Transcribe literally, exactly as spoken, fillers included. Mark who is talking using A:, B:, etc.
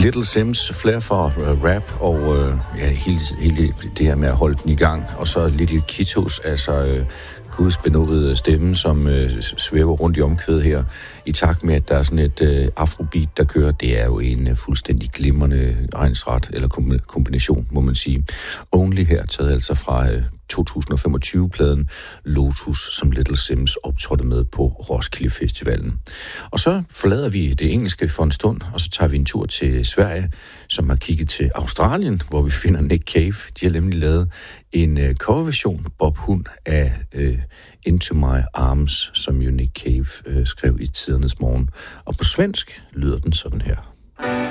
A: Little Sims, flair for uh, rap og uh, ja, hele, hele det her med at holde den i gang. Og så lidt i Kitos, altså uh, Guds benådede stemme, som uh, svæver rundt i omkvædet her, i takt med, at der er sådan et uh, afrobeat, der kører. Det er jo en uh, fuldstændig glimrende egnsret, eller kombination, må man sige. Only her, taget altså fra uh, to tusind og femogtyve-pladen Lotus, som Little Sims optrådte med på Roskilde Festivalen. Og så forlader vi det engelske for en stund, og så tager vi en tur til Sverige, som har kigget til Australien, hvor vi finder Nick Cave. De har nemlig lavet en uh, coverversion, Bob Hund, af uh, Into My Arms, som jo Nick Cave uh, skrev i tidernes morgen. Og på svensk lyder den sådan her.